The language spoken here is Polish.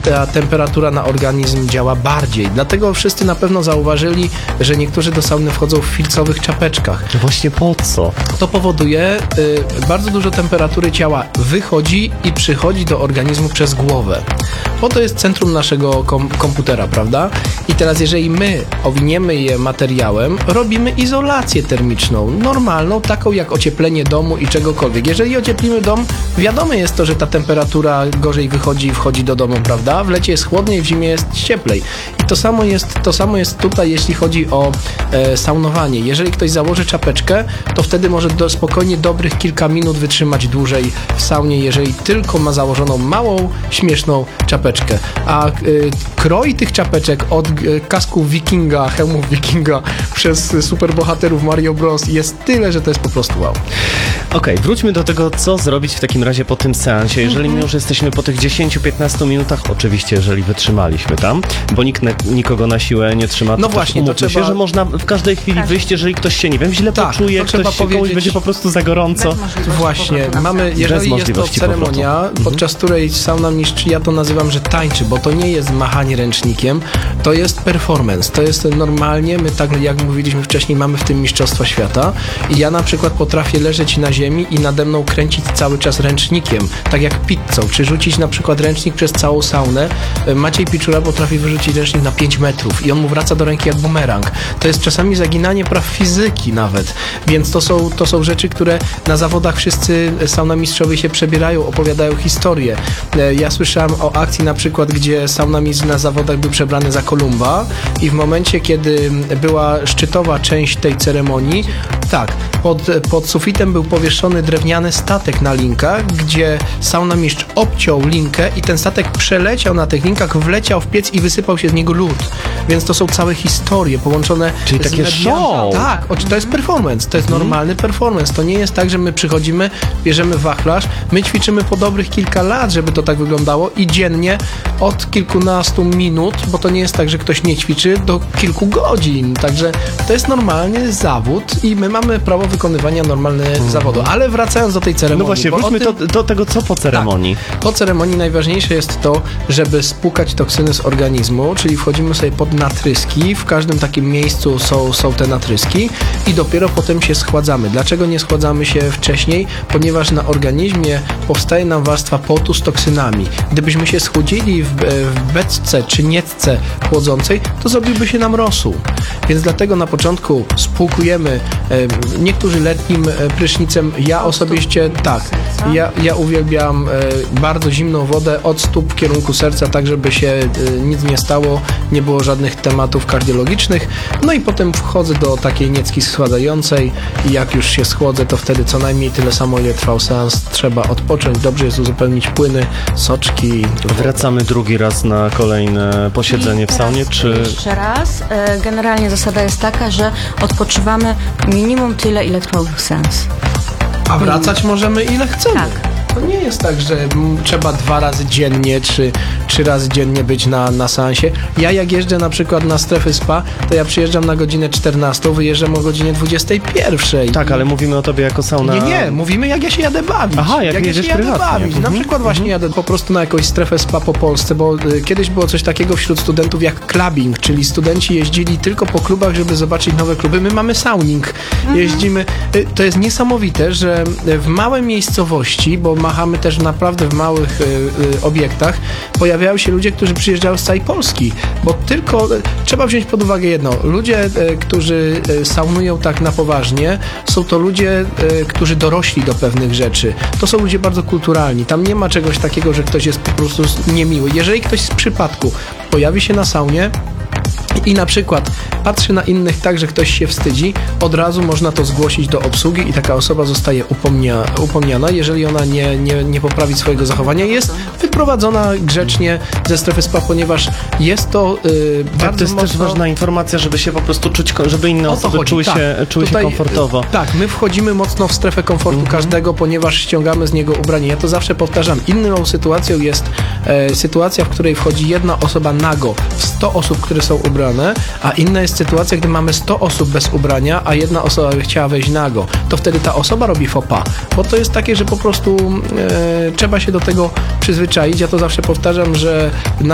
ta temperatura na organizm działa bardziej. Dlatego wszyscy na pewno zauważyli, że niektórzy do sauny wchodzą w filcowych czapeczkach. Właśnie po co? To powoduje, bardzo dużo temperatury ciała wychodzi i przychodzi do organizmu przez głowę. Bo to jest centrum naszego komputera, prawda? I teraz jeżeli my owiniemy je materiałem, robimy izolację termiczną, normalną, taką jak ocieplenie domu i czegokolwiek. Jeżeli ocieplimy dom, wiadomo jest to, że ta temperatura gorzej wychodzi i wchodzi do domu, prawda? W lecie jest chłodniej, w zimie jest cieplej. I to samo jest tutaj, jeśli chodzi o saunowanie. Jeżeli ktoś założy czapeczkę, to wtedy może spokojnie dobrych kilka minut wytrzymać dłużej w saunie, jeżeli tylko ma założoną małą, śmieszną czapeczkę. A kroj tych czapeczek od kasków wikinga, hełmów wikinga przez superbohaterów Mario Bros. Jest tyle, że to jest po prostu wow. Okej, wróćmy do tego, co zrobić w takim razie po tym seansie. Jeżeli my już jesteśmy po tych 10-15 minutach, oczywiście, jeżeli wytrzymaliśmy tam, bo nikt nikogo na siłę nie trzyma, no właśnie, to trzeba... się, że można w każdej chwili wyjść, jeżeli ktoś się, nie wiem, źle poczuje, komuś będzie po prostu za gorąco. Właśnie, jeżeli jest to ceremonia, podczas której sauna mistrz, ja to nazywam, że tańczy, bo to nie jest machanie ręcznikiem, to jest performance, to jest normalnie, my tak jak mówiliśmy wcześniej, mamy w tym mistrzostwa świata i ja na przykład potrafię leżeć na ziemi i nade mną kręcić cały czas ręcznikiem, tak jak pizzą, czy rzucić na przykład ręcznik przez całą saunę. Maciej Piczura potrafi wyrzucić ręcznik na 5 metrów i on mu wraca do ręki jak bumerang. To jest czasami zaginanie praw fizyki nawet, więc to są rzeczy, które na zawodach wszyscy saunamistrzowie się przebierają, opowiadają historię. Ja słyszałem o akcji na przykład, gdzie saunamistrz na zawodach był przebrany za Kolumba i w momencie, kiedy była szczytowa część tej ceremonii, tak, pod sufitem był powieszony drewniany statek na linkach, gdzie saunamistrz obciął linkę i ten statek przeleciał na tych linkach, wleciał w piec i wysypał się z niego lód. Więc to są całe historie połączone. Czyli takie show! Tak, to jest performance, to jest normalny performance. To nie jest tak, że my przychodzimy, bierzemy wachlarz, my ćwiczymy po dobrych kilka lat, żeby to tak wyglądało i dziennie od kilkunastu minut, bo to nie jest tak, że ktoś nie ćwiczy, do kilku godzin. Także to jest normalny zawód i my mamy prawo wykonywania normalnego zawodu. Ale wracając do tej ceremonii. No właśnie, wróćmy do tego, co po ceremonii. Tak, po ceremonii najważniejsze jest to, żeby spłukać toksyny z organizmu, czyli wchodzimy sobie pod natryski, w każdym takim miejscu są te natryski i dopiero potem się schładzamy. Dlaczego nie schładzamy się wcześniej? Ponieważ na organizmie powstaje nam warstwa potu z toksynami. Gdybyśmy się schłodzili w beczce czy nietce chłodzącej, to zrobiłby się nam rosół. Więc dlatego na początku spłukujemy, niektórzy letnim prysznicem, ja osobiście tak, ja uwielbiam bardzo zimną wodę od stóp w kierunku serca, tak żeby się nic nie stało, nie było żadnych tematów kardiologicznych. No i potem wchodzę do takiej niecki schładzającej i jak już się schłodzę, to wtedy co najmniej tyle samo, ile trwał seans, trzeba odpocząć, dobrze jest uzupełnić płyny, soczki. Wracamy drugi raz na kolejne posiedzenie w saunie, czy... Jeszcze raz. Generalnie zasada jest taka, że odpoczywamy minimum tyle, ile trwał seans. A wracać możemy ile chcemy. Tak. To nie jest tak, że trzeba 2 razy dziennie, czy 3 razy dziennie być na seansie. Ja jak jeżdżę na przykład na strefy spa, to ja przyjeżdżam na godzinę 14, wyjeżdżam o godzinie 21. Tak, ale mówimy o tobie jako sauna... Nie, mówimy jak ja się jadę bawić. Aha, jak jedziesz prywatnie. Na przykład właśnie jadę po prostu na jakąś strefę spa po Polsce, bo kiedyś było coś takiego wśród studentów jak clubbing, czyli studenci jeździli tylko po klubach, żeby zobaczyć nowe kluby. My mamy sauning. Jeździmy. To jest niesamowite, że w małej miejscowości, bo machamy też naprawdę w małych obiektach, pojawiają się ludzie, którzy przyjeżdżają z całej Polski, bo tylko trzeba wziąć pod uwagę jedno. Ludzie, którzy saunują tak na poważnie, są to ludzie, którzy dorośli do pewnych rzeczy. To są ludzie bardzo kulturalni. Tam nie ma czegoś takiego, że ktoś jest po prostu niemiły. Jeżeli ktoś z przypadku pojawi się na saunie i na przykład patrzy na innych tak, że ktoś się wstydzi, od razu można to zgłosić do obsługi i taka osoba zostaje upomniana. Jeżeli ona nie poprawi swojego zachowania, jest wyprowadzona grzecznie ze strefy spa, ponieważ jest to bardzo to jest mocno... też ważna informacja, żeby się po prostu czuć, żeby inne osoby czuły się komfortowo. Tak, my wchodzimy mocno w strefę komfortu każdego, ponieważ ściągamy z niego ubranie. Ja to zawsze powtarzam. Inną sytuacją jest sytuacja, w której wchodzi jedna osoba nago w 100 osób, które są ubrane, a inna jest sytuacja, gdy mamy 100 osób bez ubrania, a jedna osoba by chciała wejść nago. To wtedy ta osoba robi faux pas, bo to jest takie, że po prostu trzeba się do tego przyzwyczaić. Ja to zawsze powtarzam, że